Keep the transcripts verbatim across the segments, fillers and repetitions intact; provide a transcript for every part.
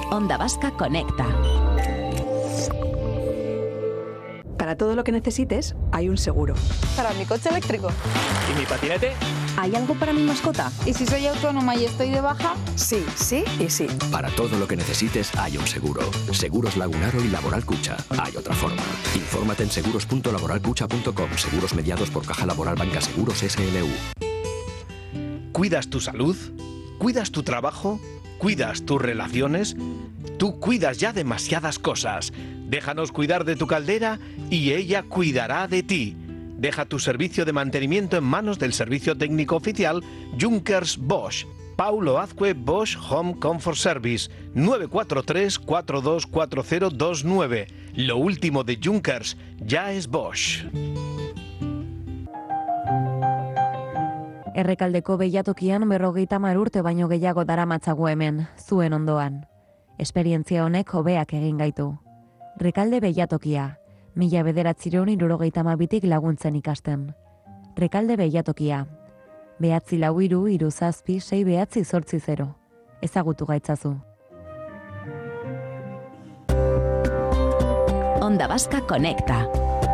Onda Vasca Conecta. Para todo lo que necesites, hay un seguro. Para mi coche eléctrico. ¿Y mi patinete? ¿Hay algo para mi mascota? ¿Y si soy autónoma y estoy de baja? Sí, sí y sí. Para todo lo que necesites, hay un seguro. Seguros Lagunaro y Laboral Cucha. Hay otra forma. Infórmate en seguros punto laboral cucha punto com. Seguros mediados por Caja Laboral Banca Seguros S L U. ¿Cuidas tu salud? ¿Cuidas tu trabajo? ¿Cuidas tus relaciones? Tú cuidas ya demasiadas cosas. Déjanos cuidar de tu caldera y ella cuidará de ti. Deja tu servicio de mantenimiento en manos del servicio técnico oficial Junkers Bosch. Paulo Azcue Bosch Home Comfort Service, nueve cuatro tres, cuatro dos cuatro cero dos nueve. Lo último de Junkers ya es Bosch. Errekaldeko beilatokian berrogeita hamar urte baino gehiago daramatzagu hemen, zuen ondoan. Esperientzia honek hobeak egin gaitu. Rekalde beilatokia, mila bederatzireun hirurogeita hamabitik laguntzen ikasten. Rekalde beilatokia, behatzi lau hiru hiru zazpi sei behatzi zortzi zero. Ezagutu gaitzazu. Onda Vasca Conecta.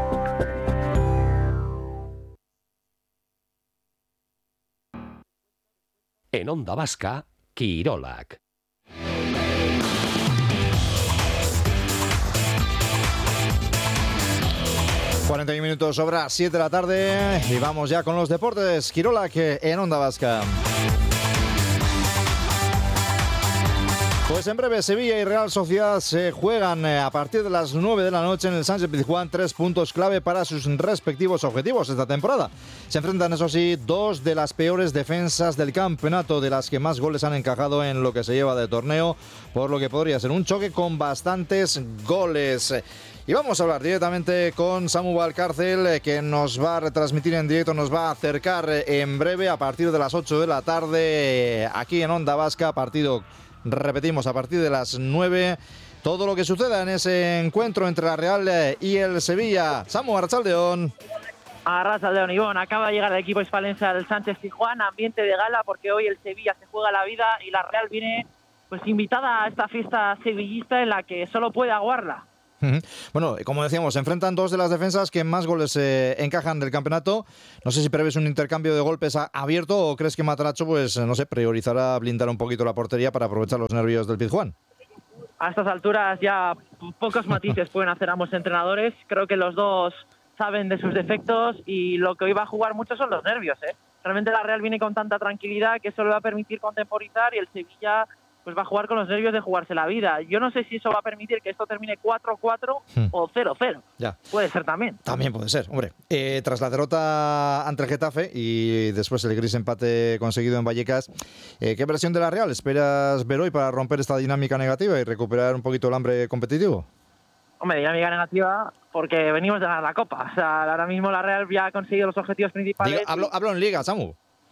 En Onda Vasca, Kirolak. cuarenta y minutos sobra siete de la tarde y vamos ya con los deportes. Kirolak en Onda Vasca. Pues en breve Sevilla y Real Sociedad se juegan a partir de las nueve de la noche en el Sánchez-Pizjuán tres puntos clave para sus respectivos objetivos esta temporada. Se enfrentan, eso sí, dos de las peores defensas del campeonato, de las que más goles han encajado en lo que se lleva de torneo, por lo que podría ser un choque con bastantes goles. Y vamos a hablar directamente con Samu Valcárcel, que nos va a retransmitir en directo, nos va a acercar en breve a partir de las ocho de la tarde aquí en Onda Vasca, partido, repetimos, a partir de las nueve, todo lo que suceda en ese encuentro entre la Real y el Sevilla. Samu, Arratsaldeon. Arratsaldeon, Ivón. Acaba de llegar el equipo hispalense al Sánchez-Pizjuán, ambiente de gala, porque hoy el Sevilla se juega la vida y la Real viene pues invitada a esta fiesta sevillista en la que solo puede aguarla. Bueno, como decíamos, se enfrentan dos de las defensas que más goles eh, encajan del campeonato. No sé si prevés un intercambio de golpes a, abierto o crees que Matracho, pues no sé, priorizará blindar un poquito la portería para aprovechar los nervios del Pizjuán. A estas alturas ya pocos matices pueden hacer ambos entrenadores. Creo que los dos saben de sus defectos y lo que hoy va a jugar mucho son los nervios, ¿eh? Realmente la Real viene con tanta tranquilidad que eso le va a permitir contemporizar y el Sevilla pues va a jugar con los nervios de jugarse la vida. Yo no sé si eso va a permitir que esto termine cuatro cuatro hmm. o cero cero. Ya. Puede ser también. También puede ser, hombre. Eh, tras la derrota ante el Getafe y después el gris empate conseguido en Vallecas, eh, ¿qué versión de la Real esperas ver hoy para romper esta dinámica negativa y recuperar un poquito el hambre competitivo? Hombre, dinámica negativa porque venimos de ganar la Copa. O sea, ahora mismo la Real ya ha conseguido los objetivos principales. Diga, hablo, hablo en Liga, Samu.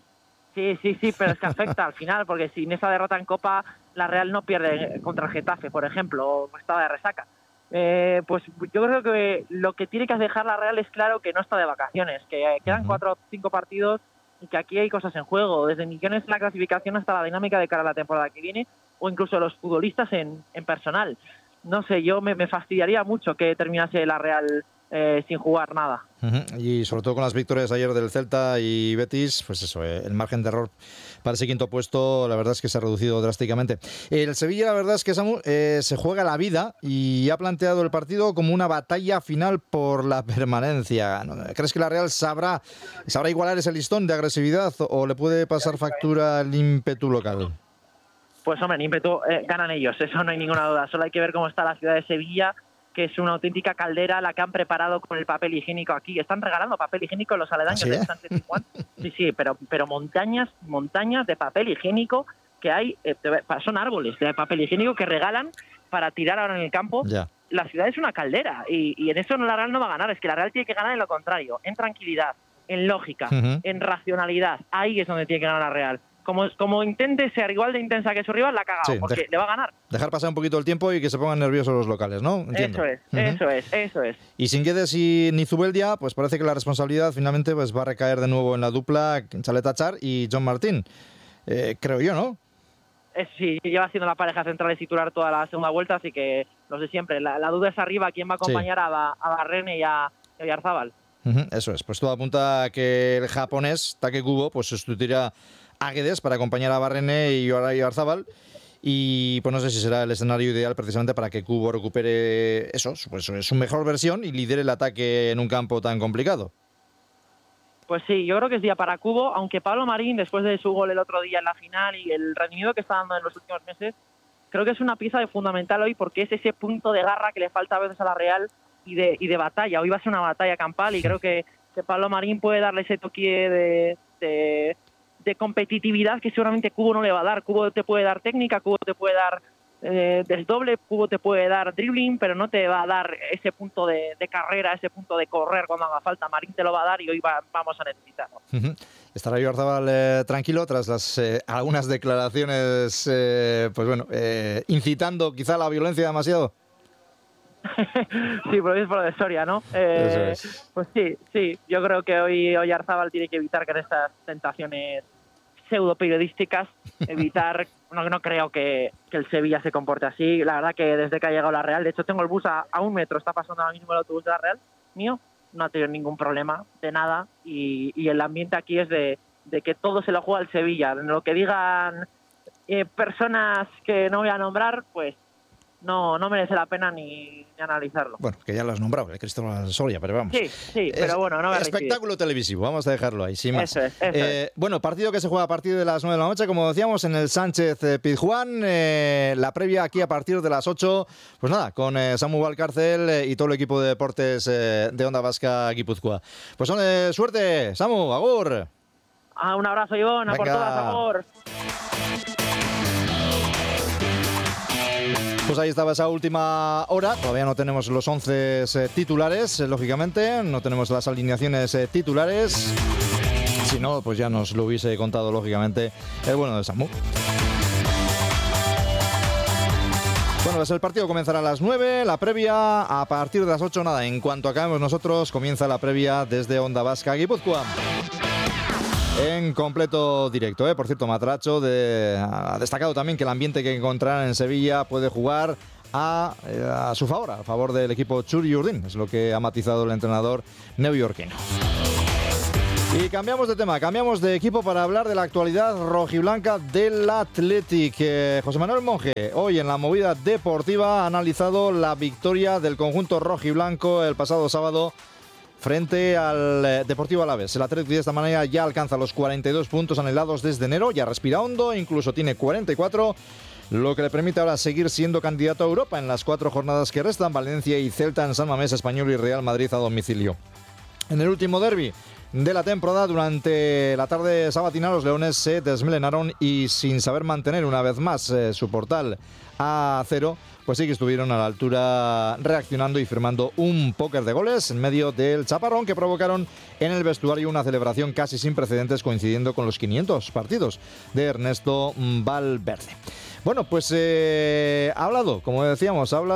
Sí, sí, sí, pero es que afecta al final, porque sin esa derrota en Copa, la Real no pierde contra el Getafe, por ejemplo, o estaba de resaca. Eh, pues yo creo que lo que tiene que dejar la Real es claro que no está de vacaciones, que quedan uh-huh. cuatro o cinco partidos y que aquí hay cosas en juego, desde millones en la clasificación hasta la dinámica de cara a la temporada que viene, o incluso los futbolistas en, en personal. No sé, yo me, me fastidiaría mucho que terminase la Real Eh, sin jugar nada. Uh-huh. Y sobre todo con las victorias ayer del Celta y Betis, pues eso, eh, el margen de error para ese quinto puesto, la verdad es que se ha reducido drásticamente. El Sevilla, la verdad es que Samu, eh, se juega la vida y ha planteado el partido como una batalla final por la permanencia. ¿Crees que la Real sabrá, sabrá igualar ese listón de agresividad o le puede pasar factura el ímpetu local? Pues hombre, en ímpetu eh, ganan ellos, eso no hay ninguna duda. Solo hay que ver cómo está la ciudad de Sevilla, que es una auténtica caldera la que han preparado con el papel higiénico aquí. Están regalando papel higiénico en los aledaños ¿Sí? de Sánchez-Pizjuán. Sí, sí, pero, pero montañas, montañas de papel higiénico que hay, eh, son árboles de papel higiénico que regalan para tirar ahora en el campo. Ya. La ciudad es una caldera y, y en eso la Real no va a ganar. Es que la Real tiene que ganar en lo contrario, en tranquilidad, en lógica, uh-huh. en racionalidad. Ahí es donde tiene que ganar la Real. Como, como intente ser igual de intensa que su rival, la ha cagado, sí, porque de, le va a ganar. Dejar pasar un poquito el tiempo y que se pongan nerviosos los locales, ¿no? Entiendo. Eso es, uh-huh. eso es, eso es. Y sin Guedes y ni Zubeldia, pues parece que la responsabilidad finalmente pues va a recaer de nuevo en la dupla Chalet Achar y John Martín. Eh, creo yo, ¿no? es, sí, lleva siendo la pareja central y titular toda la segunda vuelta, así que los de siempre. La, la duda es arriba, ¿quién va a acompañar sí. a, a Barrene y a, a Oyarzábal? Uh-huh, eso es, pues todo apunta a que el japonés Take Kubo pues sustituirá a Guedes para acompañar a Barrene y a Oyarzábal. Y pues no sé si será el escenario ideal precisamente para que Kubo recupere eso, pues su mejor versión y lidere el ataque en un campo tan complicado. Pues sí, yo creo que es día para Kubo, aunque Pablo Marín, después de su gol el otro día en la final y el rendimiento que está dando en los últimos meses, creo que es una pieza de fundamental hoy porque es ese punto de garra que le falta a veces a la Real y de, y de batalla. Hoy va a ser una batalla campal y creo que, que Pablo Marín puede darle ese toque de... de de competitividad que seguramente Kubo no le va a dar. Kubo te puede dar técnica, Kubo te puede dar eh, desdoble, Kubo te puede dar dribbling, pero no te va a dar ese punto de, de carrera, ese punto de correr cuando haga falta. Marín te lo va a dar y hoy va, vamos a necesitarlo. Uh-huh. ¿Estará Oyarzábal eh, tranquilo tras las eh, algunas declaraciones, eh, pues bueno, eh, incitando quizá la violencia demasiado? Sí, pero es por lo de Soria, ¿no? Eh, es. Pues sí, sí. Yo creo que hoy Oyarzábal tiene que evitar que en estas tentaciones pseudo periodísticas, evitar, no, no creo que, que el Sevilla se comporte así. La verdad que desde que ha llegado la Real, de hecho tengo el bus a, a un metro, está pasando ahora mismo el autobús de la Real, mío, no ha tenido ningún problema de nada y, y el ambiente aquí es de, de que todo se lo juega el Sevilla. En lo que digan eh, personas que no voy a nombrar, pues no, no merece la pena ni, ni analizarlo. Bueno, que ya lo has nombrado, el Cristóbal Soria, pero vamos. Sí, sí, pero es, bueno, no me espectáculo recibir. televisivo, vamos a dejarlo ahí, sin más. Eso es, eso eh, es. Bueno, partido que se juega a partir de las nueve de la noche, como decíamos, en el Sánchez Pizjuán. Eh, la previa aquí a partir de las ocho, pues nada, con eh, Samu Valcárcel eh, y todo el equipo de deportes eh, de Onda Vasca Guipúzcoa. Pues eh, suerte, Samu, agur. Ah, un abrazo, Ivonne, a por todas, amor. Pues ahí estaba esa última hora. Todavía no tenemos los once eh, titulares, eh, lógicamente. No tenemos las alineaciones eh, titulares. Si no, pues ya nos lo hubiese contado, lógicamente, el bueno de Samu. Bueno, pues el partido comenzará a las nueve, la previa a partir de las ocho, nada. En cuanto acabemos nosotros, comienza la previa desde Onda Vasca Guipúzcoa. En completo directo, ¿eh? Por cierto, Matracho de, ha destacado también que el ambiente que encontrarán en Sevilla puede jugar a, a su favor, a favor del equipo Txuri Urdin. Es lo que ha matizado el entrenador neoyorquino. Y cambiamos de tema, cambiamos de equipo para hablar de la actualidad rojiblanca del Athletic. Eh, José Manuel Monje, hoy en la movida deportiva, ha analizado la victoria del conjunto rojiblanco el pasado sábado frente al eh, Deportivo Alavés. El Athletic de esta manera ya alcanza los cuarenta y dos puntos anhelados desde enero, ya respira hondo, incluso tiene cuarenta y cuatro, lo que le permite ahora seguir siendo candidato a Europa en las cuatro jornadas que restan. Valencia y Celta en San Mamés, Español y Real Madrid a domicilio. En el último derbi de la temporada, durante la tarde sabatina, los leones se desmelenaron y, sin saber mantener una vez más eh, su portal a cero, pues sí que estuvieron a la altura, reaccionando y firmando un póker de goles en medio del chaparrón que provocaron en el vestuario una celebración casi sin precedentes, coincidiendo con los quinientos partidos de Ernesto Valverde. Bueno, pues eh, ha hablado, como decíamos, ha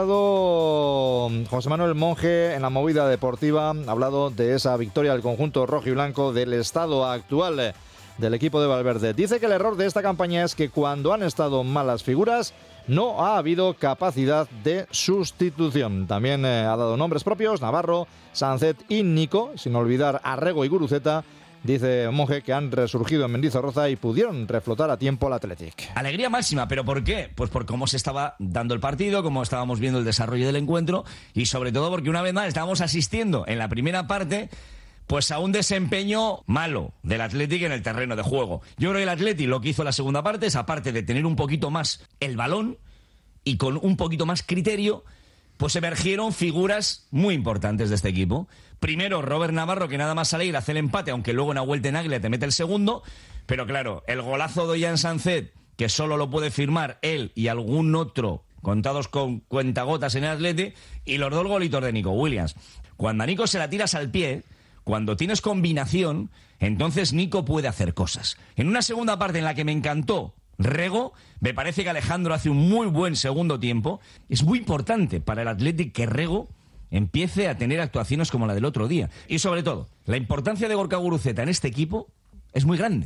hablado José Manuel Monje en la movida deportiva, ha hablado de esa victoria del conjunto rojo y blanco, del estado actual del equipo de Valverde. Dice que el error de esta campaña es que cuando han estado malas figuras no ha habido capacidad de sustitución. También eh, ha dado nombres propios: Navarro, Sancet y Nico, sin olvidar a Rego y Guruceta. Dice Monje que han resurgido en Mendizorroza y pudieron reflotar a tiempo al Athletic. Alegría máxima, ¿pero por qué? Pues por cómo se estaba dando el partido, cómo estábamos viendo el desarrollo del encuentro y sobre todo porque una vez más estábamos asistiendo en la primera parte pues a un desempeño malo del Athletic en el terreno de juego. Yo creo que el Athletic lo que hizo en la segunda parte es, aparte de tener un poquito más el balón y con un poquito más criterio, pues emergieron figuras muy importantes de este equipo. Primero, Robert Navarro, que nada más salir hace el empate, aunque luego en la vuelta en Águila te mete el segundo. Pero claro, el golazo de Jan Sancet, que solo lo puede firmar él y algún otro, contados con cuentagotas en el Athletic, y los dos golitos de Nico Williams. Cuando a Nico se la tiras al pie, cuando tienes combinación, entonces Nico puede hacer cosas. En una segunda parte en la que me encantó Rego, me parece que Alejandro hace un muy buen segundo tiempo. Es muy importante para el Athletic que Rego empiece a tener actuaciones como la del otro día. Y sobre todo, la importancia de Gorka Guruceta en este equipo es muy grande.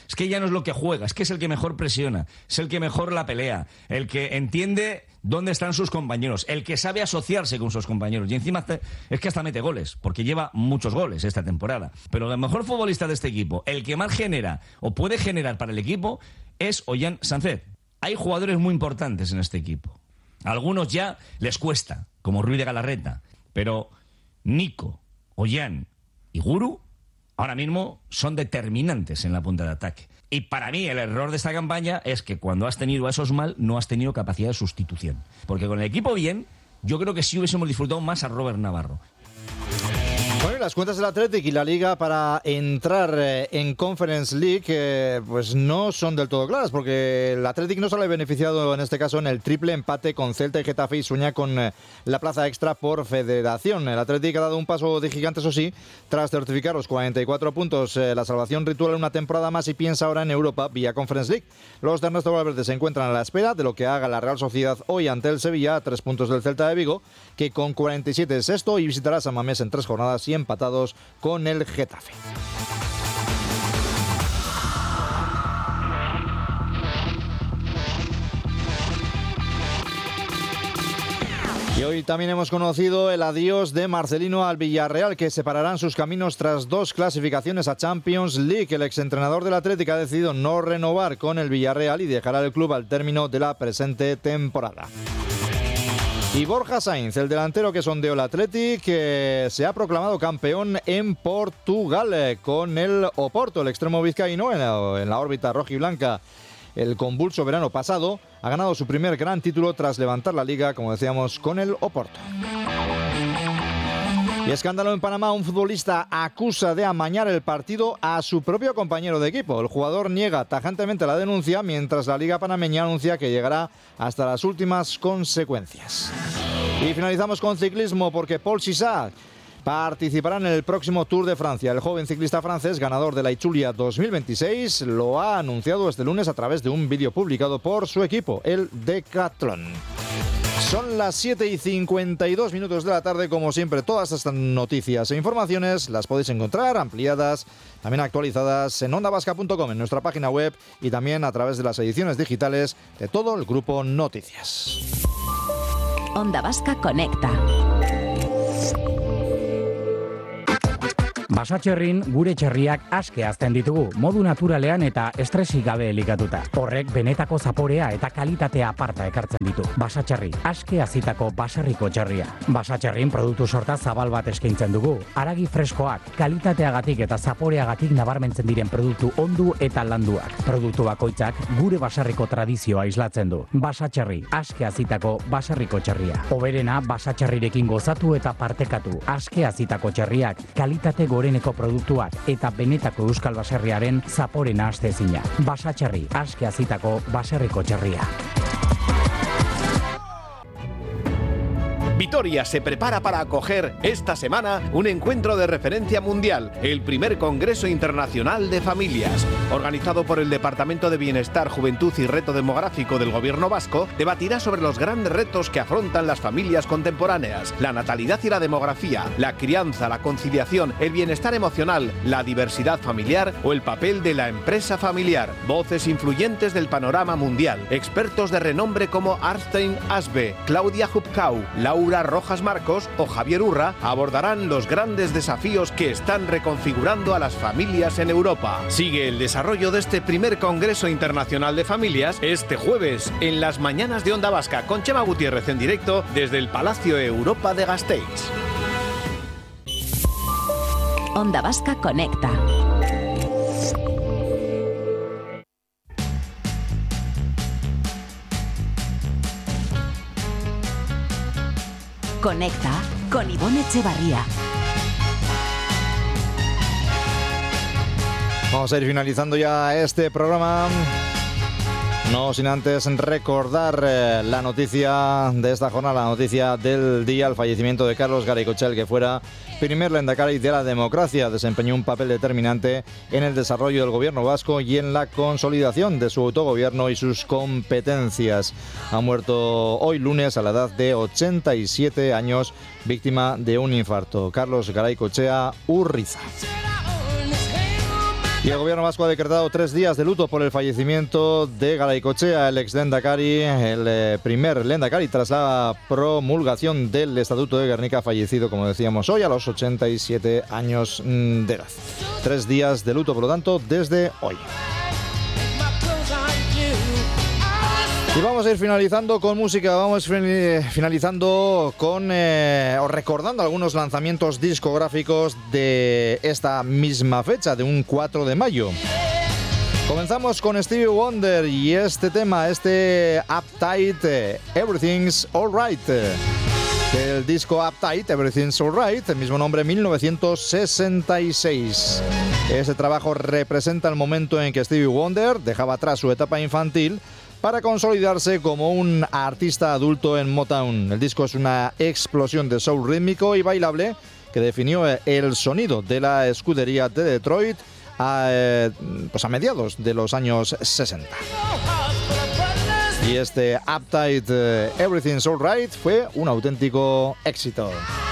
Es que ya no es lo que juega, es que es el que mejor presiona, es el que mejor la pelea, el que entiende dónde están sus compañeros, el que sabe asociarse con sus compañeros. Y encima es que hasta mete goles, porque lleva muchos goles esta temporada. Pero el mejor futbolista de este equipo, el que más genera o puede generar para el equipo, es Ollán Sánchez. Hay jugadores muy importantes en este equipo. A algunos ya les cuesta, como Ruiz de Galarreta, pero Nico, Ollán y Guru ahora mismo son determinantes en la punta de ataque. Y para mí el error de esta campaña es que cuando has tenido a esos mal, no has tenido capacidad de sustitución. Porque con el equipo bien, yo creo que sí hubiésemos disfrutado más a Robert Navarro. Bueno, las cuentas del Athletic y la Liga para entrar en Conference League eh, pues no son del todo claras, porque el Athletic no sale beneficiado en este caso en el triple empate con Celta y Getafe y sueña con eh, la plaza extra por federación. El Athletic ha dado un paso de gigante, eso sí, tras certificar los cuarenta y cuatro puntos, eh, la salvación ritual en una temporada más, y piensa ahora en Europa vía Conference League. Los de Ernesto Valverde se encuentran a la espera de lo que haga la Real Sociedad hoy ante el Sevilla, a tres puntos del Celta de Vigo, que con cuarenta y siete es sexto y visitará San Mamés en tres jornadas y empatados con el Getafe. Y hoy también hemos conocido el adiós de Marcelino al Villarreal, que separarán sus caminos tras dos clasificaciones a Champions League. El exentrenador del Atlético ha decidido no renovar con el Villarreal y dejará el club al término de la presente temporada. Y Borja Sainz, el delantero que sondeó el Athletic, que se ha proclamado campeón en Portugal eh, con el Oporto, el extremo vizcaíno en la, en la órbita rojiblanca. El convulso verano pasado ha ganado su primer gran título tras levantar la liga, como decíamos, con el Oporto. Y escándalo en Panamá, un futbolista acusa de amañar el partido a su propio compañero de equipo. El jugador niega tajantemente la denuncia, mientras la Liga Panameña anuncia que llegará hasta las últimas consecuencias. Y finalizamos con ciclismo, porque Paul Sissat participará en el próximo Tour de Francia. El joven ciclista francés, ganador de la Itzulia dos mil veintiséis, lo ha anunciado este lunes a través de un vídeo publicado por su equipo, el Decathlon. Son las siete y cincuenta y dos minutos de la tarde. Como siempre, todas estas noticias e informaciones las podéis encontrar ampliadas, también actualizadas en onda vasca punto com, en nuestra página web, y también a través de las ediciones digitales de todo el grupo Noticias. Onda Vasca Conecta. Basatxerrin gure txerriak aske hazten ditugu, modu naturalean eta estresik gabe elikatuta. Horrek benetako zaporea eta kalitatea aparta ekartzen ditu. Basatxerri, aske hazitako baserriko txerria. Basatxerrin produktu sorta zabal bat eskaintzen dugu. Haragi freskoak, kalitateagatik eta zaporeagatik nabarmentzen diren produktu ondu eta landuak. Produktu bakoitzak gure baserriko tradizioa islatzen du. Basatxerri, aske hazitako baserriko txerria. Hoberena basatxerrirekin gozatu eta partekatu. Aske hazitako txerriak, kalitate goreneko produktuak eta benetako euskal baserriaren zapore nahastezina. Basatxerri, aske hazitako baserriko txerria. Vitoria se prepara para acoger esta semana un encuentro de referencia mundial, el primer Congreso Internacional de Familias. Organizado por el Departamento de Bienestar, Juventud y Reto Demográfico del Gobierno vasco, debatirá sobre los grandes retos que afrontan las familias contemporáneas, la natalidad y la demografía, la crianza, la conciliación, el bienestar emocional, la diversidad familiar o el papel de la empresa familiar. Voces influyentes del panorama mundial, expertos de renombre como Arstein Asbe, Claudia Hupkau, Laura Rojas Marcos o Javier Urra abordarán los grandes desafíos que están reconfigurando a las familias en Europa. Sigue el desarrollo de este primer Congreso Internacional de Familias este jueves en las mañanas de Onda Vasca con Chema Gutiérrez en directo desde el Palacio Europa de Gasteiz. Onda Vasca Conecta. Conecta con Ivonne Echevarría. Vamos a ir finalizando ya este programa. No sin antes recordar eh, la noticia de esta jornada, la noticia del día, el fallecimiento de Carlos Garaycochea, que fuera primer lehendakari de la democracia. Desempeñó un papel determinante en el desarrollo del gobierno vasco y en la consolidación de su autogobierno y sus competencias. Ha muerto hoy lunes a la edad de ochenta y siete años, víctima de un infarto. Carlos Garaycochea Urriza. Y Y el gobierno vasco ha decretado tres días de luto por el fallecimiento de Garaikoetxea, el ex Lehendakari, el eh, primer Lehendakari tras la promulgación del Estatuto de Gernika, fallecido, como decíamos hoy, a los ochenta y siete años de edad. Tres días de luto, por lo tanto, desde hoy. Y vamos a ir finalizando con música, vamos finalizando con eh, o recordando algunos lanzamientos discográficos de esta misma fecha, de un cuatro de mayo. Comenzamos con Stevie Wonder y este tema, este Uptight, Everything's Alright. Del disco Uptight, Everything's Alright, el mismo nombre, mil novecientos sesenta y seis. Ese trabajo representa el momento en que Stevie Wonder dejaba atrás su etapa infantil para consolidarse como un artista adulto en Motown. El disco es una explosión de soul rítmico y bailable que definió el sonido de la escudería de Detroit a, pues a mediados de los años sesenta. Y este Uptight, uh, Everything's Alright fue un auténtico éxito.